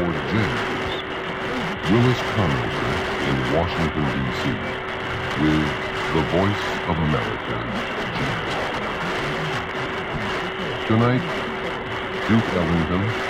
Fort James, Willis Conolson in Washington, D.C., with the Voice of America, Jazz. Tonight, Duke Ellington,